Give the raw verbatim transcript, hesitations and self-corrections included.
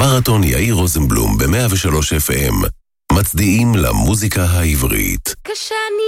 מרתון יאיר רוזנבלום ב-מאה ושלוש אף אם. מצדיעים למוזיקה העברית. כשאני